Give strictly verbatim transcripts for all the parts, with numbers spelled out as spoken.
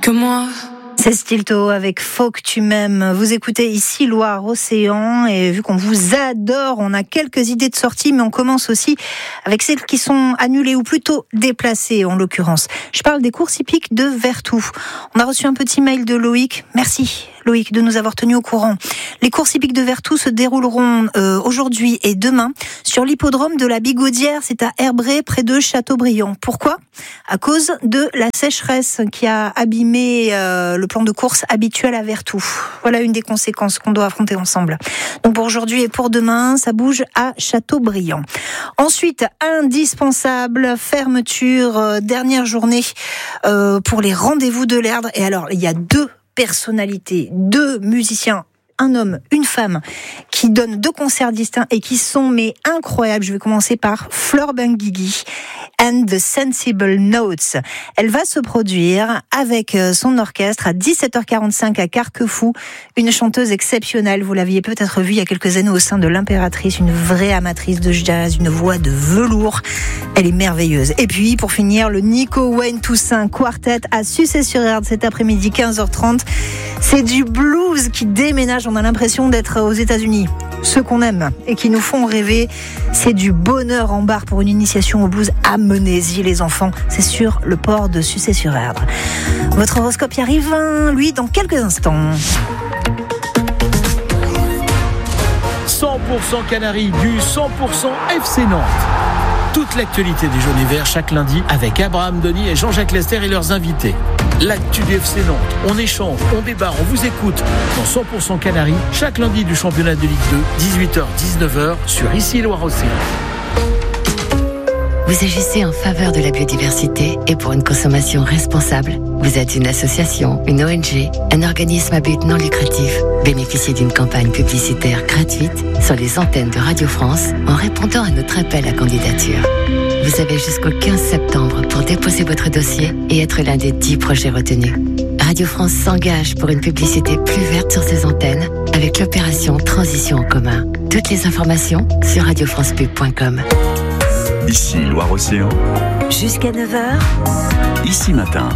que moi. C'est Stilto avec Faut que tu m'aimes. Vous écoutez ici Loire-Océan et vu qu'on vous adore, on a quelques idées de sortie, mais on commence aussi avec celles qui sont annulées ou plutôt déplacées en l'occurrence. Je parle des courses hippiques de Vertou. On a reçu un petit mail de Loïc. Merci Loïc de nous avoir tenus au courant. Les courses hippiques de Vertou se dérouleront euh, aujourd'hui et demain sur l'hippodrome de la Bigaudière, c'est à Herbray près de Châteaubriand. Pourquoi ? À cause de la sécheresse qui a abîmé euh, le plan de course habituel à Vertou. Voilà une des conséquences qu'on doit affronter ensemble. Donc pour aujourd'hui et pour demain, ça bouge à Châteaubriand. Ensuite, indispensable, fermeture, euh, dernière journée euh, pour les rendez-vous de l'Erdre. Et alors, il y a deux personnalités, deux musiciens, un homme, une femme, qui donnent deux concerts distincts et qui sont mais incroyables. Je vais commencer par Fleur Benguigui and the Sensible Notes. Elle va se produire avec son orchestre à dix-sept heures quarante-cinq à Carquefou. Une chanteuse exceptionnelle, vous l'aviez peut-être vue il y a quelques années au sein de l'Impératrice, une vraie amatrice de jazz, une voix de velours. Elle est merveilleuse. Et puis, pour finir, le Nico Wayne Toussaint Quartet à Sucé-sur-Erdre cet après-midi, quinze heures trente. C'est du blues qui déménage. On a l'impression d'être aux États-Unis. Ceux qu'on aime et qui nous font rêver, c'est du bonheur en barre pour une initiation au blues. Amenez-y les enfants, c'est sur le port de Sucé-sur-Erdre. Votre horoscope y arrive, lui, dans quelques instants. cent pour cent Canaries du cent pour cent F C Nantes. Toute l'actualité des jaunes et verts chaque lundi avec Abraham Denis et Jean-Jacques Lester et leurs invités. L'actu du F C Nantes, on échange, on débat, on vous écoute dans cent pour cent Canaries chaque lundi du championnat de Ligue deux, dix-huit heures dix-neuf heures sur ici Loire-Océan. Vous agissez en faveur de la biodiversité et pour une consommation responsable. Vous êtes une association, une O N G, un organisme à but non lucratif. Bénéficiez d'une campagne publicitaire gratuite sur les antennes de Radio France en répondant à notre appel à candidature. Vous avez jusqu'au quinze septembre pour déposer votre dossier et être l'un des dix projets retenus. Radio France s'engage pour une publicité plus verte sur ses antennes avec l'opération Transition en commun. Toutes les informations sur radio france pub point com. Ici Loire-Océan. Jusqu'à neuf heures. Ici matin.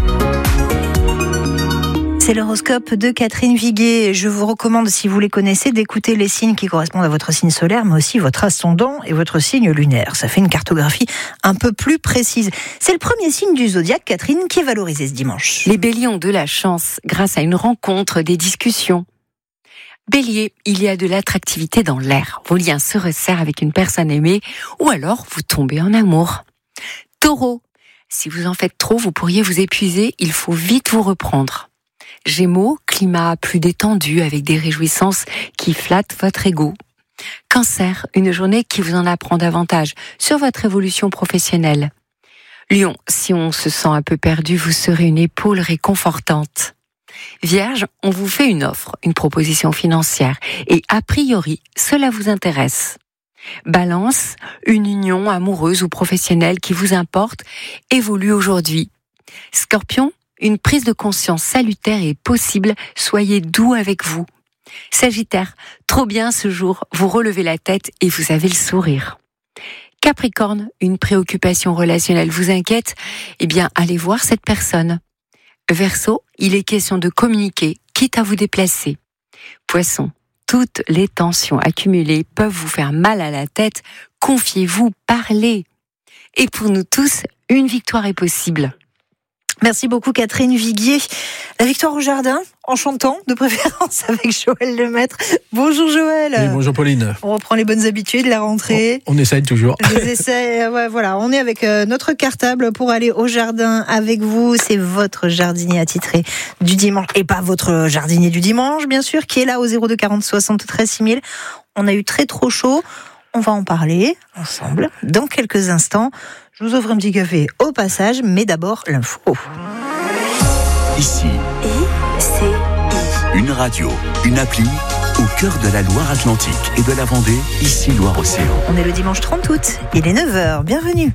C'est l'horoscope de Catherine Viguet. Je vous recommande, si vous les connaissez, d'écouter les signes qui correspondent à votre signe solaire, mais aussi votre ascendant et votre signe lunaire. Ça fait une cartographie un peu plus précise. C'est le premier signe du zodiaque, Catherine, qui est valorisé ce dimanche. Les béliers ont de la chance grâce à une rencontre, des discussions. Bélier, il y a de l'attractivité dans l'air. Vos liens se resserrent avec une personne aimée ou alors vous tombez en amour. Taureau, si vous en faites trop, vous pourriez vous épuiser. Il faut vite vous reprendre. Gémeaux, climat plus détendu avec des réjouissances qui flattent votre ego. Cancer, une journée qui vous en apprend davantage sur votre évolution professionnelle. Lion, si on se sent un peu perdu, vous serez une épaule réconfortante. Vierge, on vous fait une offre, une proposition financière et a priori, cela vous intéresse. Balance, une union amoureuse ou professionnelle qui vous importe évolue aujourd'hui. Scorpion, une prise de conscience salutaire est possible, soyez doux avec vous. Sagittaire, trop bien ce jour, vous relevez la tête et vous avez le sourire. Capricorne, une préoccupation relationnelle vous inquiète, eh bien allez voir cette personne. Verseau, il est question de communiquer, quitte à vous déplacer. Poisson, toutes les tensions accumulées peuvent vous faire mal à la tête, confiez-vous, parlez. Et pour nous tous, une victoire est possible. Merci beaucoup Catherine Viguier. La victoire au jardin, en chantant, de préférence avec Joël Lemaître. Bonjour Joël. Oui, bonjour Pauline. On reprend les bonnes habitudes, la rentrée. On, on essaye toujours. Les essais, ouais, voilà, on est avec euh, notre cartable pour aller au jardin avec vous. C'est votre jardinier attitré du dimanche, et pas votre jardinier du dimanche, bien sûr, qui est là au zéro deux quarante soixante-treize six mille. On a eu très trop chaud. On va en parler ensemble dans quelques instants. Je vous offre un petit café au passage, mais d'abord l'info. Ici, I C I. Une radio, une appli au cœur de la Loire-Atlantique et de la Vendée, ici Loire-Océan. On est le dimanche trente août, il est neuf heures, bienvenue.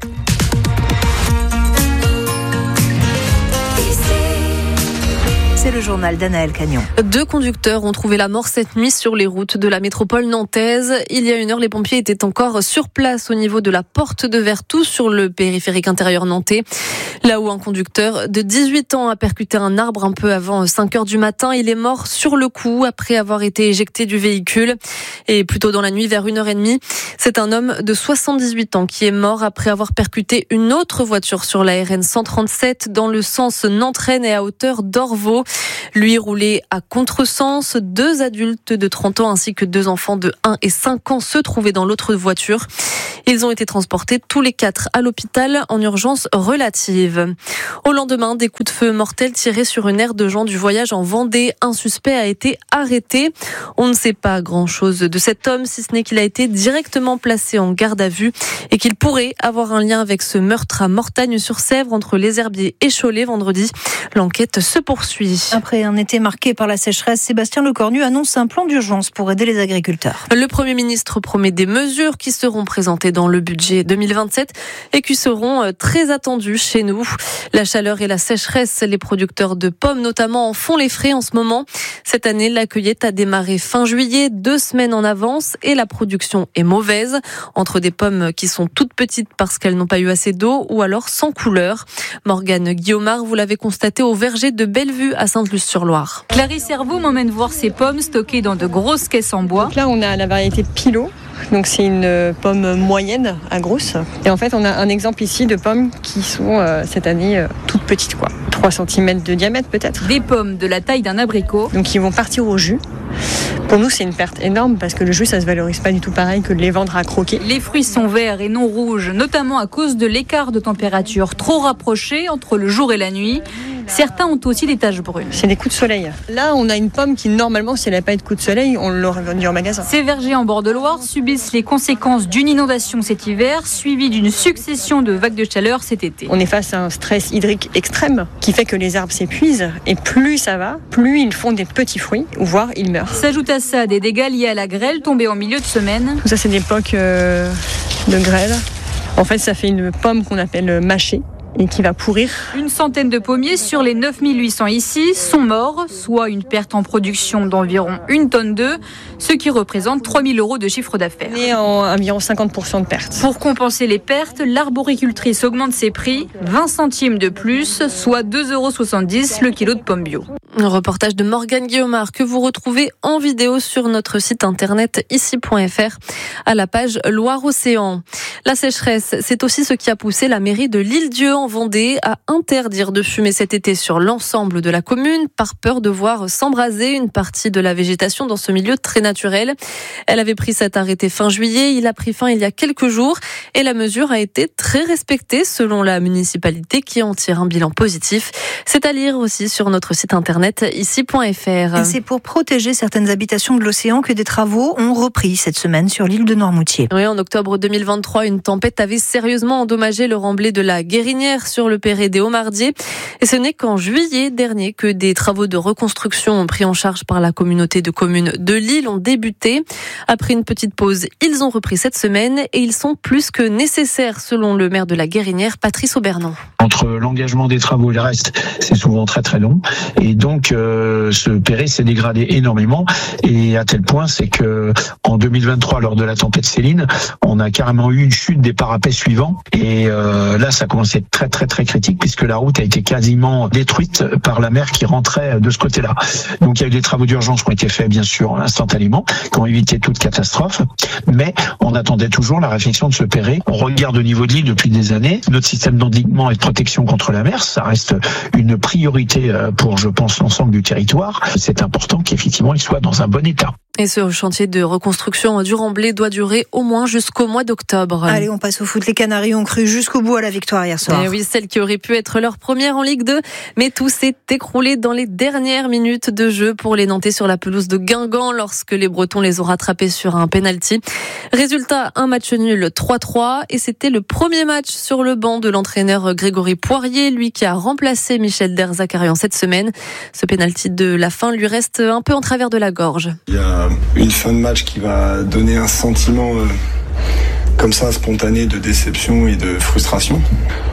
C'est le journal d'Anaël Cagnon. Deux conducteurs ont trouvé la mort cette nuit sur les routes de la métropole nantaise. Il y a une heure, les pompiers étaient encore sur place au niveau de la porte de Vertou sur le périphérique intérieur nantais. Là où un conducteur de dix-huit ans a percuté un arbre un peu avant cinq heures du matin. Il est mort sur le coup après avoir été éjecté du véhicule. Et plus tôt dans la nuit, vers une heure trente, c'est un homme de soixante-dix-huit ans qui est mort après avoir percuté une autre voiture sur la R N cent trente-sept dans le sens Nantes-Rennes et à hauteur d'Orvaux. Lui roulait à contresens. Deux adultes de trente ans ainsi que deux enfants de un et cinq ans se trouvaient dans l'autre voiture. Ils ont été transportés tous les quatre à l'hôpital en urgence relative. Au lendemain, des coups de feu mortels tirés sur une aire de gens du voyage en Vendée. Un suspect a été arrêté. On ne sait pas grand-chose de cet homme, si ce n'est qu'il a été directement placé en garde à vue et qu'il pourrait avoir un lien avec ce meurtre à Mortagne-sur-Sèvre entre Les Herbiers et Cholet vendredi. L'enquête se poursuit. Après un été marqué par la sécheresse, Sébastien Lecornu annonce un plan d'urgence pour aider les agriculteurs. Le Premier ministre promet des mesures qui seront présentées dans le budget deux mille vingt-sept et qui seront très attendues chez nous. La chaleur et la sécheresse, les producteurs de pommes notamment en font les frais en ce moment. Cette année, la cueillette a démarré fin juillet, deux semaines en avance, et la production est mauvaise. Entre des pommes qui sont toutes petites parce qu'elles n'ont pas eu assez d'eau ou alors sans couleur. Morgane Guillaumard, vous l'avez constaté au verger de Bellevue à Sainte-Luce-sur-Loire. Clarisse Hervaux m'emmène voir ces pommes stockées dans de grosses caisses en bois. Donc là, on a la variété Pilot. Donc c'est une pomme moyenne à grosse. Et en fait, on a un exemple ici de pommes qui sont euh, cette année euh, toutes petites, quoi. trois centimètres de diamètre peut-être. Des pommes de la taille d'un abricot. Donc ils vont partir au jus. Pour nous, c'est une perte énorme parce que le jus, ça se valorise pas du tout pareil que de les vendre à croquer. Les fruits sont verts et non rouges, notamment à cause de l'écart de température trop rapproché entre le jour et la nuit. Certains ont aussi des taches brunes. C'est des coups de soleil. Là, on a une pomme qui, normalement, si elle n'avait pas eu de coups de soleil, on l'aurait vendue en magasin. Ces vergers en bord de Loire subissent les conséquences d'une inondation cet hiver, suivie d'une succession de vagues de chaleur cet été. On est face à un stress hydrique extrême qui fait que les arbres s'épuisent. Et plus ça va, plus ils font des petits fruits, voire ils meurent. S'ajoutent à ça des dégâts liés à la grêle tombée en milieu de semaine. Tout ça, c'est l'époque euh, de grêle. En fait, ça fait une pomme qu'on appelle mâchée et qui va pourrir. Une centaine de pommiers sur les neuf mille huit cents ici sont morts, soit une perte en production d'environ une tonne d'œufs, ce qui représente trois mille euros de chiffre d'affaires. Et en environ cinquante pour cent de pertes. Pour compenser les pertes, l'arboricultrice augmente ses prix, vingt centimes de plus, soit deux euros soixante-dix le kilo de pommes bio. Un reportage de Morgane Guillaumard que vous retrouvez en vidéo sur notre site internet ici point f r à la page Loire-Océan. La sécheresse, c'est aussi ce qui a poussé la mairie de l'Île-Dieu en Vendée à interdire de fumer cet été sur l'ensemble de la commune par peur de voir s'embraser une partie de la végétation dans ce milieu très naturel. Elle avait pris cet arrêté fin juillet, il a pris fin il y a quelques jours et la mesure a été très respectée selon la municipalité qui en tire un bilan positif. C'est à lire aussi sur notre site internet ici point f r. Et c'est pour protéger certaines habitations de l'océan que des travaux ont repris cette semaine sur l'île de Noirmoutier. Oui, en octobre deux mille vingt-trois, une tempête avait sérieusement endommagé le remblai de la Guérinière sur le Perret des Hauts-Mardiers. Et ce n'est qu'en juillet dernier que des travaux de reconstruction pris en charge par la communauté de communes de l'île ont débuté. Après une petite pause, ils ont repris cette semaine et ils sont plus que nécessaires selon le maire de la Guérinière, Patrice Aubernon. Entre l'engagement des travaux et le reste, c'est souvent très très long. Et donc, euh, ce Perret s'est dégradé énormément. Et à tel point, c'est que en deux mille vingt-trois, lors de la tempête Céline, on a carrément eu une chute des parapets suivants. Et euh, là, ça commençait à être très très très critique puisque la route a été quasiment détruite par la mer qui rentrait de ce côté-là. Donc, il y a eu des travaux d'urgence qui ont été faits, bien sûr, instantanément, qui ont évité toute catastrophe. Mais on attendait toujours la réflexion de ce Perret. On regarde au niveau de l'île depuis des années. Notre système d'endiguement et de protection contre la mer, ça reste une priorité pour, je pense, l'ensemble du territoire. C'est important qu'effectivement, il soit dans un bon état. Et ce chantier de reconstruction du remblai doit durer au moins jusqu'au mois d'octobre. Allez, on passe au foot. Les Canaries ont cru jusqu'au bout à la victoire hier soir. Et oui, celle qui aurait pu être leur première en Ligue deux. Mais tout s'est écroulé dans les dernières minutes de jeu pour les Nantais sur la pelouse de Guingamp lorsque les Bretons les ont rattrapés sur un penalty. Résultat, un match nul trois trois. Et c'était le premier match sur le banc de l'entraîneur Grégory Poirier, lui qui a remplacé Michel Derzakarian cette semaine. Ce penalty de la fin lui reste un peu en travers de la gorge. Il y a une fin de match qui va donner un sentiment euh, comme ça spontané de déception et de frustration.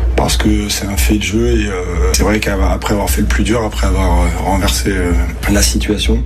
parce que c'est un fait de jeu et euh, c'est vrai qu'après avoir fait le plus dur, après avoir renversé euh, la situation,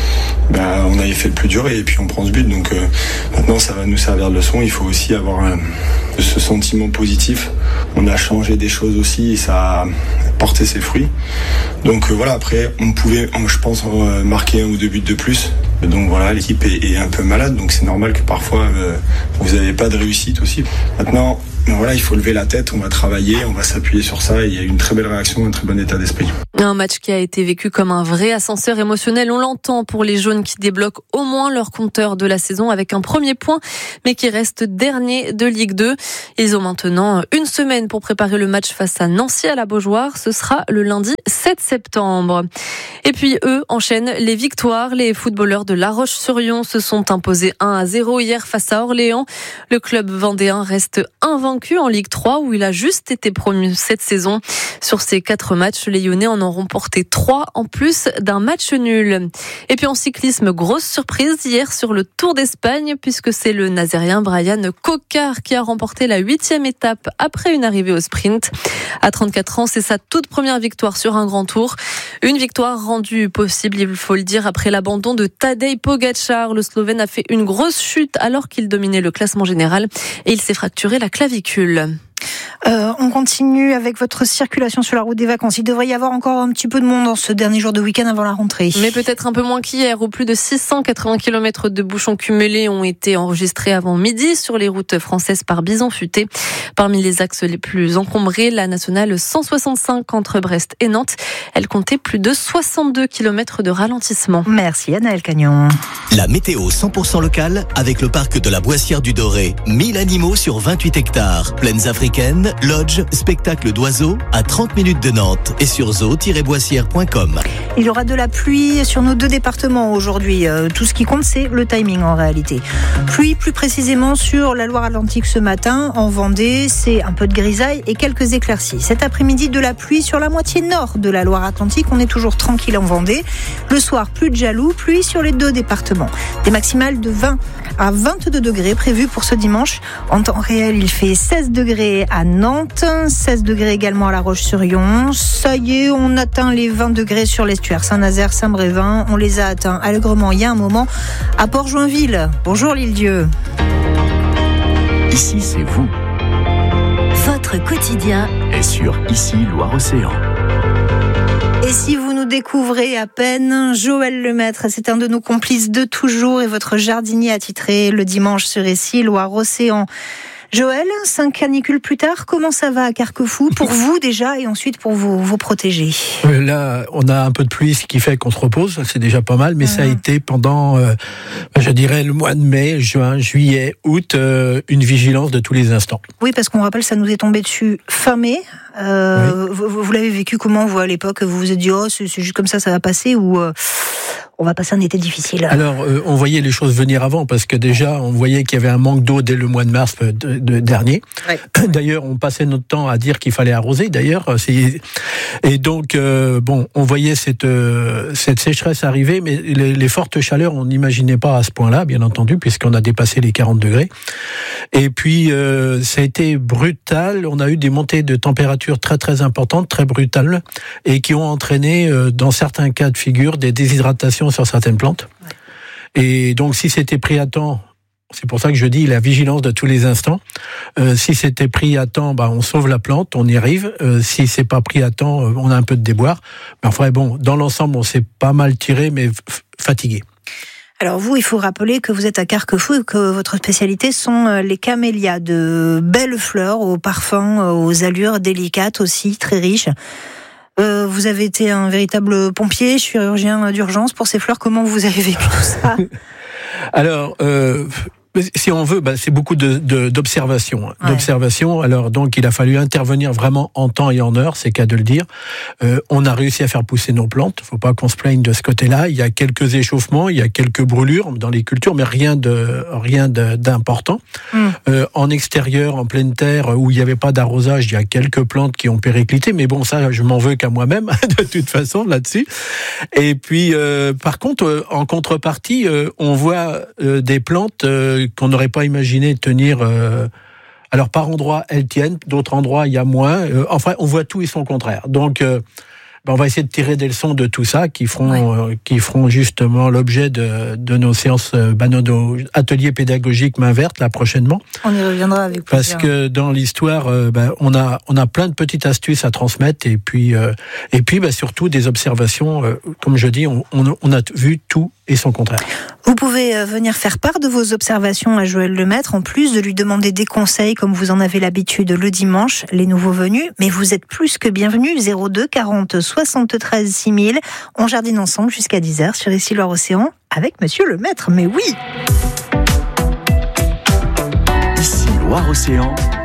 bah, on avait fait le plus dur et puis on prend ce but. Donc euh, maintenant ça va nous servir de leçon. Il faut aussi avoir euh, ce sentiment positif. On a changé des choses aussi et ça a porté ses fruits. Donc euh, voilà, après on pouvait, je pense, euh, marquer un ou deux buts de plus. Donc voilà, l'équipe est, est un peu malade, donc c'est normal que parfois euh, vous n'avez pas de réussite aussi. Maintenant, voilà, il faut lever la tête, on va travailler, on va s'appuyer sur ça. Et il y a eu une très belle réaction, un très bon état d'esprit. Un match qui a été vécu comme un vrai ascenseur émotionnel, on l'entend, pour les jaunes qui débloquent au moins leur compteur de la saison avec un premier point, mais qui reste dernier de Ligue deux. Ils ont maintenant une semaine pour préparer le match face à Nancy à la Beaujoire. Ce sera le lundi sept septembre. Et puis eux enchaînent les victoires. Les footballeurs de La Roche-sur-Yon se sont imposés un à zéro hier face à Orléans. Le club vendéen reste invaincu en Ligue trois où il a juste été promu cette saison. Sur ces quatre matchs, les Lyonnais en ont remporté trois en plus d'un match nul. Et puis en cyclisme, grosse surprise hier sur le Tour d'Espagne puisque c'est le Nazérien Brian Cocard qui a remporté la huitième étape après une arrivée au sprint. À trente-quatre ans, c'est sa toute première victoire sur un grand tour. Une victoire rendue possible, il faut le dire, après l'abandon de Tadej Pogačar. Le Slovène a fait une grosse chute alors qu'il dominait le classement général et il s'est fracturé la clavicule. Euh, on continue avec votre circulation sur la route des vacances. Il devrait y avoir encore un petit peu de monde dans ce dernier jour de week-end avant la rentrée. Mais peut-être un peu moins qu'hier, où plus de six cent quatre-vingts kilomètres de bouchons cumulés ont été enregistrés avant midi sur les routes françaises par bison futé. Parmi les axes les plus encombrés, la nationale cent soixante-cinq entre Brest et Nantes. Elle comptait plus de soixante-deux kilomètres de ralentissement. Merci Anaël Cagnon. La météo cent pour cent locale avec le parc de la Boissière du Doré. mille animaux sur vingt-huit hectares. Plaines africaines, lodge, spectacle d'oiseaux à trente minutes de Nantes et sur zoo tiret boissière point com. Il y aura de la pluie sur nos deux départements aujourd'hui. Euh, tout ce qui compte, c'est le timing en réalité. Pluie plus précisément sur la Loire-Atlantique ce matin. En Vendée, c'est un peu de grisaille et quelques éclaircies. Cet après-midi, de la pluie sur la moitié nord de la Loire-Atlantique. On est toujours tranquille en Vendée. Le soir, plus de jaloux, pluie sur les deux départements. Des maximales de vingt à vingt-deux degrés prévues pour ce dimanche. En temps réel, il fait seize degrés à Nantes, seize degrés également à La Roche-sur-Yon. Ça y est, on atteint les vingt degrés sur l'estuaire Saint-Nazaire, Saint-Brévin. On les a atteints allègrement il y a un moment à Port-Joinville. Bonjour l'Île-Dieu. Ici, c'est vous. Votre quotidien Et sur Ici, Loire-Océan. Et si vous nous découvrez à peine, Joël Lemaître, c'est un de nos complices de toujours et votre jardinier attitré le dimanche sur Ici, Loire-Océan. Joël, cinq canicules plus tard, comment ça va à Carquefou pour vous déjà et ensuite pour vos, vos protégés? Là, on a un peu de pluie, ce qui fait qu'on se repose, c'est déjà pas mal, mais mmh. ça a été pendant, euh, je dirais, le mois de mai, juin, juillet, août, euh, une vigilance de tous les instants. Oui, parce qu'on rappelle, ça nous est tombé dessus fin mai. Euh, oui. Vous, vous l'avez vécu comment, vous, à l'époque? Vous vous êtes dit, oh, c'est, c'est juste comme ça, ça va passer, ou euh, on va passer un été difficile? Alors, euh, on voyait les choses venir avant, parce que déjà, on voyait qu'il y avait un manque d'eau dès le mois de mars de, de dernier. Ouais. D'ailleurs, on passait notre temps à dire qu'il fallait arroser, d'ailleurs. C'est... Et donc, euh, bon, on voyait cette, euh, cette sécheresse arriver, mais les, les fortes chaleurs, on n'imaginait pas à ce point-là, bien entendu, puisqu'on a dépassé les quarante degrés. Et puis, euh, ça a été brutal. On a eu des montées de température très très importantes, très brutales, et qui ont entraîné, euh, dans certains cas de figure, des déshydratations sur certaines plantes. Ouais. Et donc, si c'était pris à temps, c'est pour ça que je dis la vigilance de tous les instants. Euh, si c'était pris à temps, bah, on sauve la plante, on y arrive. Euh, si c'est pas pris à temps, on a un peu de déboire. Mais enfin, bon, dans l'ensemble, on s'est pas mal tiré, mais f- fatigué. Alors vous, il faut rappeler que vous êtes à Carquefou et que votre spécialité sont les camélias, de belles fleurs aux parfums, aux allures délicates aussi, très riches. Euh, vous avez été un véritable pompier, chirurgien d'urgence pour ces fleurs. Comment vous avez vécu tout ça? Alors, euh, si on veut, bah, c'est beaucoup de, de, d'observation. Hein, ouais. d'observation. Alors, donc, il a fallu intervenir vraiment en temps et en heure, c'est qu'à de le dire. Euh, on a réussi à faire pousser nos plantes. Faut pas qu'on se plaigne de ce côté-là. Il y a quelques échauffements, il y a quelques brûlures dans les cultures, mais rien de rien de, d'important. Mm. Euh, en extérieur, en pleine terre, où il n'y avait pas d'arrosage, il y a quelques plantes qui ont périclité. Mais bon, ça, je m'en veux qu'à moi-même, de toute façon, là-dessus. Et puis, euh, par contre, euh, en contrepartie, euh, on voit euh, des plantes euh, qu'on n'aurait pas imaginé tenir euh, Alors par endroits, elles tiennent, d'autres endroits, il y a moins. Euh, enfin, on voit tout et son contraire. Donc, euh, ben, on va essayer de tirer des leçons de tout ça, qui feront, ouais. euh, qui feront justement l'objet de, de nos séances, euh, ben, nos ateliers pédagogiques main verte là prochainement. On y reviendra avec Parce plaisir. que dans l'histoire, euh, ben, on a, on a plein de petites astuces à transmettre et puis, euh, et puis, ben, surtout des observations. Euh, comme je dis, on, on, on a vu tout et son contraire. Vous pouvez venir faire part de vos observations à Joël Lemaître, en plus de lui demander des conseils comme vous en avez l'habitude le dimanche, les nouveaux venus. Mais vous êtes plus que bienvenus, zéro deux quarante soixante-treize six mille. On jardine ensemble jusqu'à dix heures sur Ici Loire-Océan avec Monsieur Lemaître. Mais oui! Ici Loire-Océan.